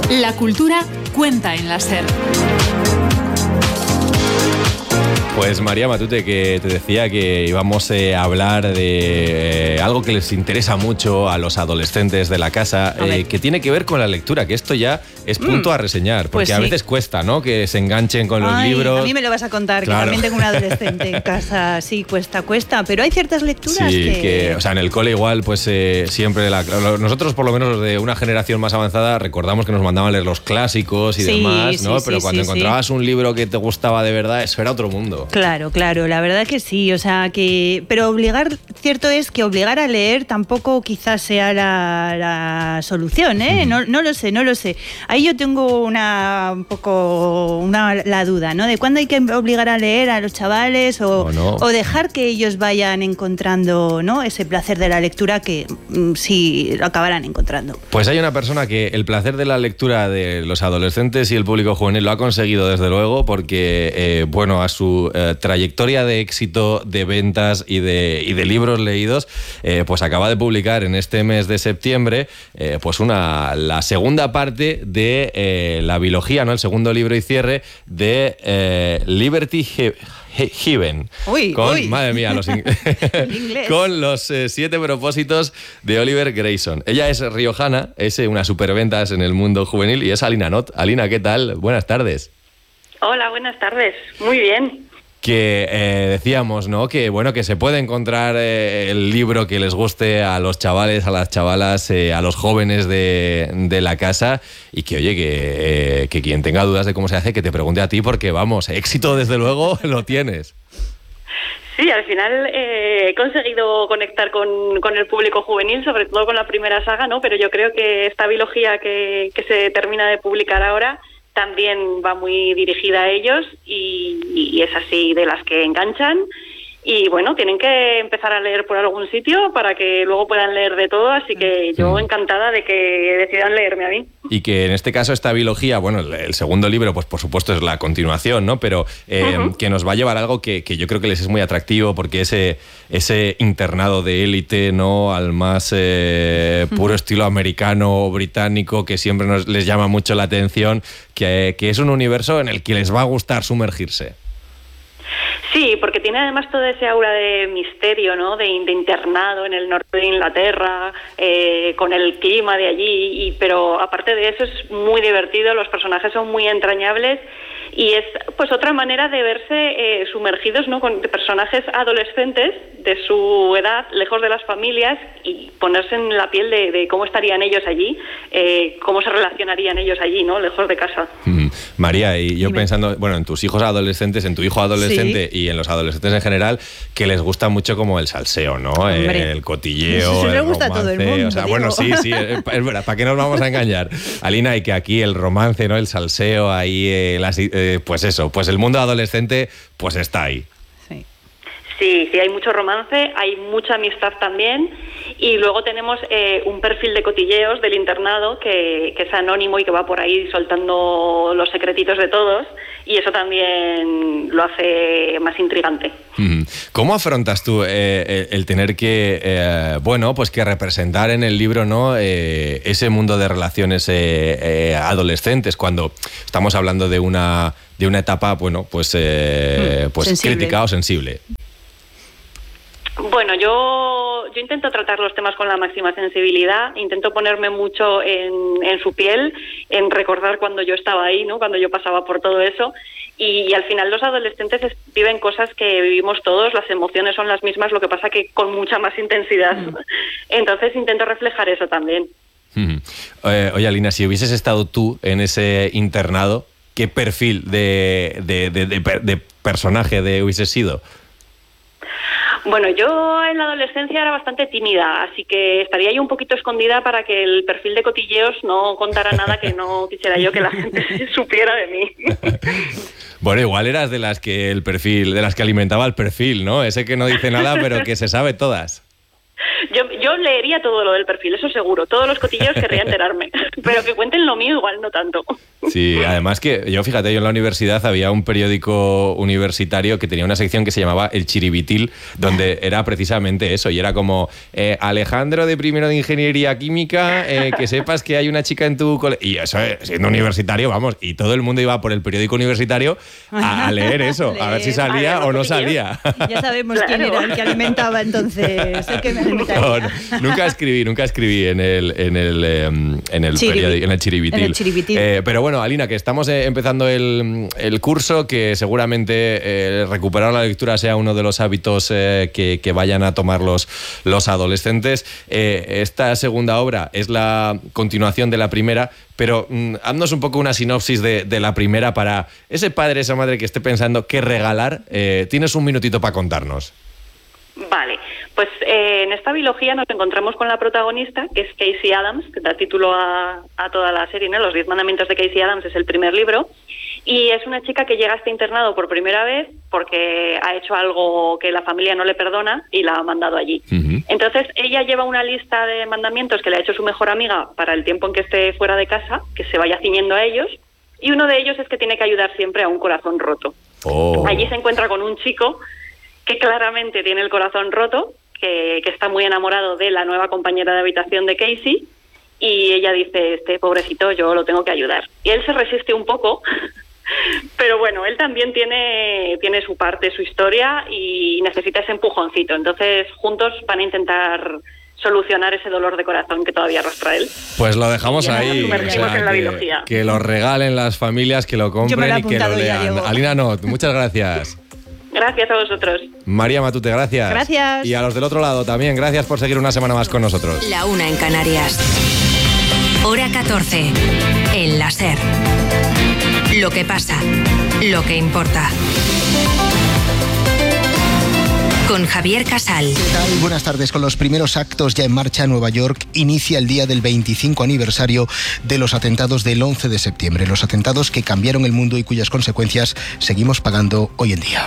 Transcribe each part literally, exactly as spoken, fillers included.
La cultura cuenta en la SER. Pues María Matute, que te decía que íbamos eh, a hablar de eh, algo que les interesa mucho a los adolescentes de la casa, eh, que tiene que ver con la lectura, que esto ya es punto mm. a reseñar, porque pues sí. a veces cuesta, ¿no?, que se enganchen con los Ay, libros. A mí me lo vas a contar, claro. que también tengo un adolescente en casa. Sí, cuesta, cuesta, pero hay ciertas lecturas sí, que... que... O sea, en el cole igual, pues eh, siempre... La, nosotros, por lo menos los de una generación más avanzada, recordamos que nos mandaban a leer los clásicos y sí, demás, ¿no? Sí, pero sí, cuando sí, encontrabas sí. un libro que te gustaba de verdad, eso era otro mundo. Claro, claro, la verdad que sí, o sea, que... Pero obligar, cierto es que obligar a leer tampoco quizás sea la, la solución, ¿eh? No, no lo sé, no lo sé. Ahí yo tengo una, un poco, una, la duda, ¿no? De cuándo hay que obligar a leer a los chavales o, o, no. o dejar que ellos vayan encontrando, ¿no?, ese placer de la lectura que mm, sí lo acabarán encontrando. Pues hay una persona que el placer de la lectura de los adolescentes y el público juvenil lo ha conseguido desde luego porque, eh, bueno, a su eh, trayectoria de éxito, de ventas y de, y de libros leídos, eh, pues acaba de publicar en este mes de septiembre eh, pues una, la segunda parte de eh, la biología, ¿no?, el segundo libro y cierre de eh, Liberty He- He- Heaven. Uy, con, uy. Madre mía, los in- con los eh, siete propósitos de Oliver Grayson. Ella es riojana, es eh, una superventas en el mundo juvenil y es Alina Not. Alina, ¿qué tal? Buenas tardes. Hola, buenas tardes. Muy bien. Que eh, decíamos, ¿no?, que bueno, que se puede encontrar eh, el libro que les guste a los chavales, a las chavalas, eh, a los jóvenes de, de la casa y que, oye, que, eh, que quien tenga dudas de cómo se hace, que te pregunte a ti porque, vamos, éxito desde luego lo tienes. Sí, al final eh, he conseguido conectar con, con el público juvenil, sobre todo con la primera saga, ¿no? Pero yo creo que esta biología que, que se termina de publicar ahora también va muy dirigida a ellos y, y es así de las que enganchan. Y bueno, tienen que empezar a leer por algún sitio para que luego puedan leer de todo, así que yo encantada de que decidan leerme a mí. Y que en este caso esta biología, bueno, el, el segundo libro, pues por supuesto es la continuación, ¿no? Pero eh, uh-huh. que nos va a llevar a algo que, que yo creo que les es muy atractivo, porque ese, ese internado de élite, ¿no?, al más eh, puro uh-huh. estilo americano o británico, que siempre nos, les llama mucho la atención, que, que es un universo en el que les va a gustar sumergirse. Sí, porque tiene además todo ese aura de misterio, ¿no?, de, de internado en el norte de Inglaterra, eh, con el clima de allí, y, pero aparte de eso es muy divertido, los personajes son muy entrañables y es pues otra manera de verse eh, sumergidos, ¿no?, con personajes adolescentes de su edad, lejos de las familias, y ponerse en la piel de, de cómo estarían ellos allí, eh, cómo se relacionarían ellos allí, ¿no?, lejos de casa. Mm. María, y yo Dime. pensando, bueno, en tus hijos adolescentes, en tu hijo adolescente sí. y en los adolescentes en general, que les gusta mucho como el salseo, ¿no? Hombre. El cotilleo, eso el le gusta romance. A todo el mundo, o sea, digo. bueno, sí, sí, es, es verdad, ¿para qué nos vamos a engañar? Alina, y que aquí el romance, ¿no?, el salseo, ahí, eh, las, eh, pues eso, pues el mundo adolescente, pues está ahí. Sí, sí, hay mucho romance, hay mucha amistad también, y luego tenemos eh, un perfil de cotilleos del internado que, que es anónimo y que va por ahí soltando los secretitos de todos, y eso también lo hace más intrigante. ¿Cómo afrontas tú eh, el tener que, eh, bueno, pues que representar en el libro, ¿no?, eh, ese mundo de relaciones eh, eh, adolescentes, cuando estamos hablando de una, de una etapa, bueno, pues, eh, pues crítica o sensible? Bueno, yo, yo intento tratar los temas con la máxima sensibilidad, intento ponerme mucho en, en su piel, en recordar cuando yo estaba ahí, ¿no?, cuando yo pasaba por todo eso, y, y al final los adolescentes es, viven cosas que vivimos todos, las emociones son las mismas, lo que pasa que con mucha más intensidad. Mm. Entonces intento reflejar eso también. Mm. Eh, oye, Alina, si hubieses estado tú en ese internado, ¿qué perfil de, de, de, de, de personaje de hubieses sido? Bueno, yo en la adolescencia era bastante tímida, así que estaría yo un poquito escondida para que el perfil de cotilleos no contara nada que no quisiera yo que la gente supiera de mí. Bueno, igual eras de las que el perfil, de las que alimentaba el perfil, ¿no? Ese que no dice nada, pero que se sabe todas. Yo, yo leería todo lo del perfil, eso seguro. Todos los cotilleos querría enterarme. pero que cuenten lo mío igual no tanto. Sí, además que yo, fíjate, yo en la universidad había un periódico universitario que tenía una sección que se llamaba El Chiribitil, donde era precisamente eso, y era como, eh, Alejandro de primero de Ingeniería Química, eh, que sepas que hay una chica en tu colegio. Y eso, eh, siendo universitario, vamos, y todo el mundo iba por el periódico universitario a, a leer eso, a ver si salía a ver, o no salía. Ya sabemos Claro. quién era el que alimentaba entonces, el que me alimentaría. No, no, nunca escribí, nunca escribí en el, en el, eh, en el Chiribi- periódico, en el Chiribitil. en el Chiribitil. Eh, pero bueno, Alina, que estamos eh, empezando el, el curso, que seguramente eh, recuperar la lectura sea uno de los hábitos eh, que, que vayan a tomar los, los adolescentes. Eh, esta segunda obra es la continuación de la primera, pero mm, haznos un poco una sinopsis de, de la primera para ese padre, esa madre que esté pensando qué regalar. Eh, tienes un minutito para contarnos. Vale, pues eh, en esta biología nos encontramos con la protagonista, que es Casey Adams, que da título a, a toda la serie, ¿no? Los diez mandamientos de Casey Adams es el primer libro, y es una chica que llega a este internado por primera vez porque ha hecho algo que la familia no le perdona y la ha mandado allí. Uh-huh. Entonces ella lleva una lista de mandamientos que le ha hecho su mejor amiga para el tiempo en que esté fuera de casa, que se vaya ciñendo a ellos, y uno de ellos es que tiene que ayudar siempre a un corazón roto. Oh. Allí se encuentra con un chico que claramente tiene el corazón roto, que, que está muy enamorado de la nueva compañera de habitación de Casey, y ella dice, este pobrecito yo lo tengo que ayudar. Y él se resiste un poco, pero bueno, él también tiene, tiene su parte, su historia, y necesita ese empujoncito. Entonces juntos van a intentar solucionar ese dolor de corazón que todavía arrastra él. Pues lo dejamos Ya, ahí. sumergimos en la que, biología. que lo regalen las familias, que lo Yo me lo compren he y que lo apuntado ya, lean. Diego. Alina Not, muchas gracias. Gracias a vosotros. María Matute, gracias. Gracias. Y a los del otro lado también, gracias por seguir una semana más con nosotros. La una en Canarias. Hora catorce. En la SER. Lo que pasa. Lo que importa. Con Javier Casal. ¿Qué tal? Buenas tardes. Con los primeros actos ya en marcha, Nueva York inicia el día del veinticinco aniversario de los atentados del once de septiembre. Los atentados que cambiaron el mundo y cuyas consecuencias seguimos pagando hoy en día.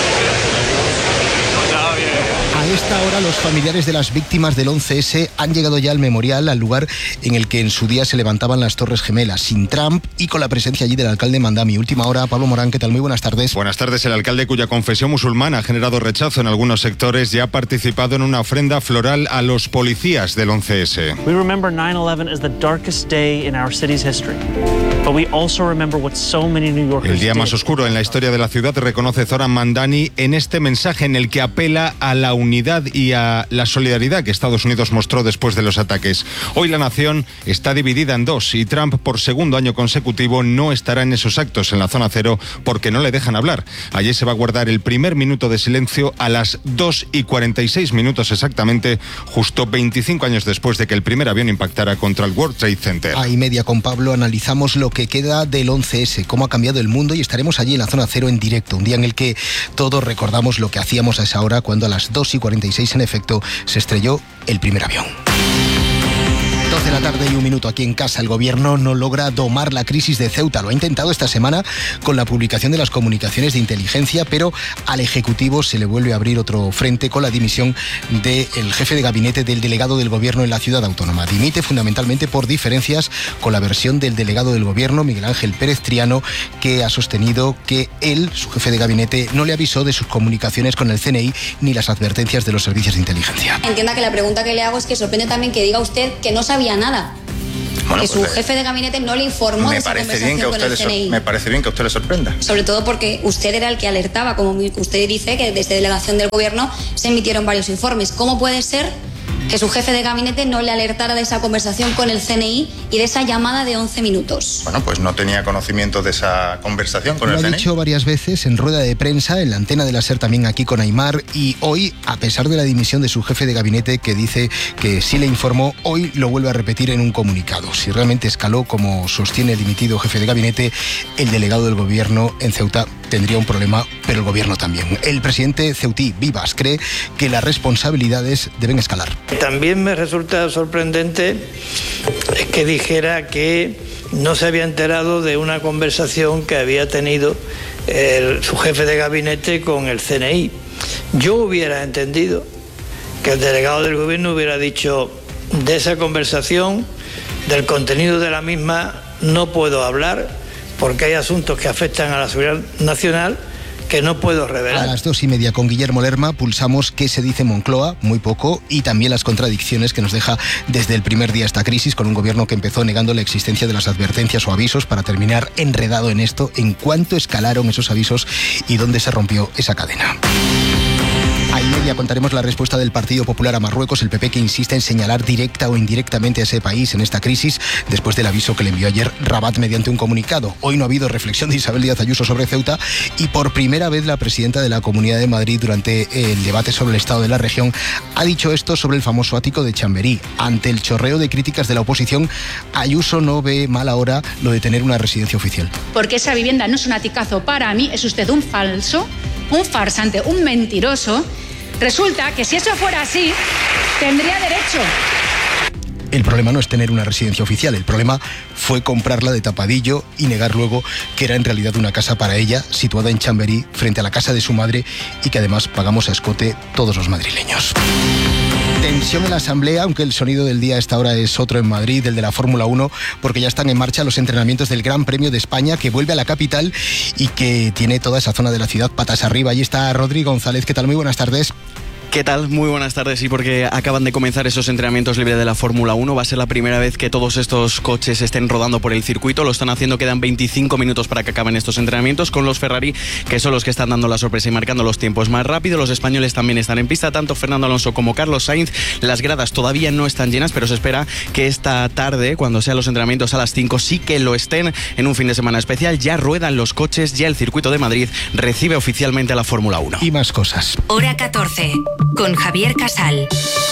A esta hora los familiares de las víctimas del once ese han llegado ya al memorial, al lugar en el que en su día se levantaban las Torres Gemelas, sin Trump y con la presencia allí del alcalde Mandami. Última hora, Pablo Morán, ¿qué tal? Muy buenas tardes. Buenas tardes. El alcalde, cuya confesión musulmana ha generado rechazo en algunos sectores, ya ha participado en una ofrenda floral a los policías del once ese. We remember nine eleven as the darkest day in our city's history. But we also remember what so many New Yorkers El día más did. oscuro en la historia de la ciudad, reconoce Zoran Mandani en este mensaje en el que apela a la unidad y a la solidaridad que Estados Unidos mostró después de los ataques. Hoy la nación está dividida en dos y Trump, por segundo año consecutivo, no estará en esos actos en la zona cero porque no le dejan hablar. Allí se va a guardar el primer minuto de silencio a las dos y cuarenta y seis minutos exactamente, justo veinticinco años después de que el primer avión impactara contra el World Trade Center. A y media con Pablo analizamos lo que queda del once ese, cómo ha cambiado el mundo, y estaremos allí en la zona cero en directo, un día en el que todos recordamos lo que hacíamos a esa hora cuando a las dos y cuarenta y seis en efecto se estrelló el primer avión. dos de la tarde y un minuto aquí en casa. El gobierno no logra domar la crisis de Ceuta. Lo ha intentado esta semana con la publicación de las comunicaciones de inteligencia, pero al Ejecutivo se le vuelve a abrir otro frente con la dimisión del jefe de gabinete del delegado del gobierno en la ciudad autónoma. Dimite fundamentalmente por diferencias con la versión del delegado del gobierno, Miguel Ángel Pérez Triano, que ha sostenido que él, su jefe de gabinete, no le avisó de sus comunicaciones con el C N I ni las advertencias de los servicios de inteligencia. Entienda que la pregunta que le hago es que sorprende también que diga usted que no sabía nada. Bueno, que pues, su jefe de gabinete no le informó de me esa parece conversación bien que a con usted el le C N I. sor- me parece bien que a usted le sorprenda. Sobre todo porque usted era el que alertaba, como usted dice, que desde delegación del gobierno se emitieron varios informes. ¿Cómo puede ser que su jefe de gabinete no le alertara de esa conversación con el C N I y de esa llamada de once minutos? Bueno, pues no tenía conocimiento de esa conversación con Lo el ha C N I. dicho varias veces en rueda de prensa, en la antena de la SER también aquí con Aimar, y hoy, a pesar de la dimisión de su jefe de gabinete, que dice que sí le informó, hoy lo vuelve a repetir en un comunicado. Si realmente escaló, como sostiene el dimitido jefe de gabinete, el delegado del gobierno en Ceuta tendría un problema, pero el gobierno también. El presidente ceutí, Vivas, cree que las responsabilidades deben escalar. También me resulta sorprendente que dijera que no se había enterado de una conversación que había tenido el, su jefe de gabinete con el C N I. Yo hubiera entendido que el delegado del gobierno hubiera dicho: de esa conversación Del contenido de la misma no puedo hablar porque hay asuntos que afectan a la seguridad nacional que no puedo revelar. A las dos y media con Guillermo Lerma pulsamos qué se dice Moncloa, muy poco, y también las contradicciones que nos deja desde el primer día esta crisis, con un gobierno que empezó negando la existencia de las advertencias o avisos para terminar enredado en esto, en cuánto escalaron esos avisos y dónde se rompió esa cadena. A y media contaremos la respuesta del Partido Popular a Marruecos, el P P que insiste en señalar directa o indirectamente a ese país en esta crisis después del aviso que le envió ayer Rabat mediante un comunicado. Hoy no ha habido reflexión de Isabel Díaz Ayuso sobre Ceuta y por primera vez la presidenta de la Comunidad de Madrid durante el debate sobre el estado de la región ha dicho esto sobre el famoso ático de Chamberí. Ante el chorreo de críticas de la oposición, Ayuso no ve mal ahora lo de tener una residencia oficial. Porque esa vivienda no es un aticazo para mí, es usted un falso, un farsante, un mentiroso. Resulta que si eso fuera así, tendría derecho. El problema no es tener una residencia oficial, el problema fue comprarla de tapadillo y negar luego que era en realidad una casa para ella, situada en Chamberí, frente a la casa de su madre y que además pagamos a escote todos los madrileños. Tensión en la Asamblea, aunque el sonido del día a esta hora es otro en Madrid, el de la Fórmula uno, porque ya están en marcha los entrenamientos del Gran Premio de España, que vuelve a la capital y que tiene toda esa zona de la ciudad patas arriba. Allí está Rodrigo González. ¿Qué tal? Muy buenas tardes. ¿Qué tal? Muy buenas tardes. Sí, porque acaban de comenzar esos entrenamientos libres de la Fórmula uno. Va a ser la primera vez que todos estos coches estén rodando por el circuito. Lo están haciendo, quedan veinticinco minutos para que acaben estos entrenamientos con los Ferrari, que son los que están dando la sorpresa y marcando los tiempos más rápido. Los españoles también están en pista, tanto Fernando Alonso como Carlos Sainz. Las gradas todavía no están llenas, pero se espera que esta tarde, cuando sean los entrenamientos a las cinco, sí que lo estén en un fin de semana especial. Ya ruedan los coches, ya el circuito de Madrid recibe oficialmente a la Fórmula uno. Y más cosas. Hora catorce, con Javier Casal.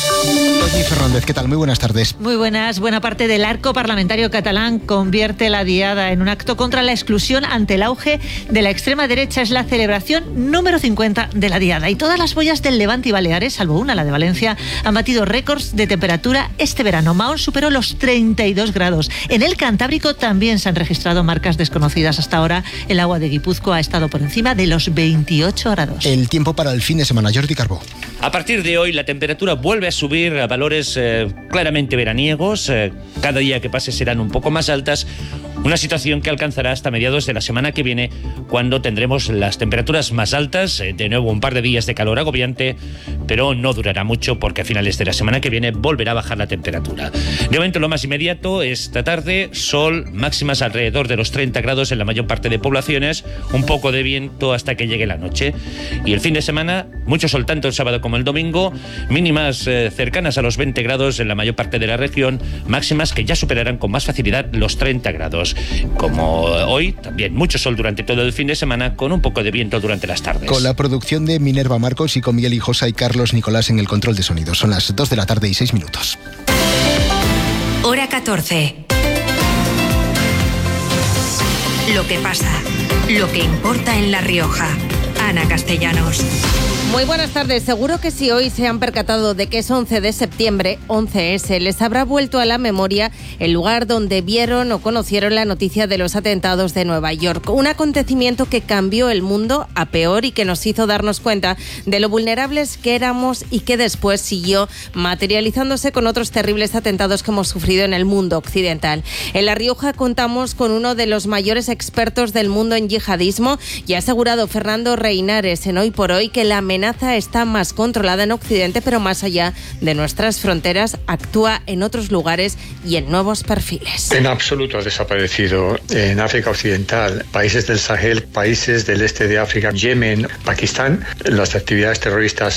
Doña Fernández, ¿qué tal? Muy buenas tardes. Muy buenas. Buena parte del arco parlamentario catalán convierte la diada en un acto contra la exclusión ante el auge de la extrema derecha. Es la celebración número cincuenta de la diada. Y todas las boyas del Levante y Baleares, salvo una, la de Valencia, han batido récords de temperatura este verano. Mahón superó los treinta y dos grados. En el Cantábrico también se han registrado marcas desconocidas hasta ahora. El agua de Guipúzcoa ha estado por encima de los veintiocho grados. El tiempo para el fin de semana. Jordi Carbó. A partir de hoy la temperatura vuelve a subir a valores eh, claramente veraniegos. Eh, cada día que pase serán un poco más altas. Una situación que alcanzará hasta mediados de la semana que viene, cuando tendremos las temperaturas más altas. Eh, de nuevo un par de días de calor agobiante, pero no durará mucho porque a finales de la semana que viene volverá a bajar la temperatura. De momento lo más inmediato, esta tarde, sol, máximas alrededor de los treinta grados en la mayor parte de poblaciones, un poco de viento hasta que llegue la noche. Y el fin de semana, mucho sol tanto el sábado como el domingo, mínimas eh, cercanas a los veinte grados en la mayor parte de la región, máximas que ya superarán con más facilidad los treinta grados. Como hoy, también mucho sol durante todo el fin de semana, con un poco de viento durante las tardes. Con la producción de Minerva Marcos y con Miguel Hijosa y Carlos Nicolás en el control de sonido. Son las dos de la tarde y seis minutos. Hora catorce. Lo que pasa, lo que importa en La Rioja. Ana Castellanos. Muy buenas tardes. Seguro que si hoy se han percatado de que es once de septiembre, once ese, les habrá vuelto a la memoria el lugar donde vieron o conocieron la noticia de los atentados de Nueva York. Un acontecimiento que cambió el mundo a peor y que nos hizo darnos cuenta de lo vulnerables que éramos y que después siguió materializándose con otros terribles atentados que hemos sufrido en el mundo occidental. En La Rioja contamos con uno de los mayores expertos del mundo en yihadismo y ha asegurado Fernando Reinares en Hoy por Hoy que la amenaza está más controlada en Occidente, pero más allá de nuestras fronteras actúa en otros lugares y en nuevos perfiles. En absoluto ha desaparecido en África Occidental, países del Sahel, países del este de África, Yemen, Pakistán. Las actividades terroristas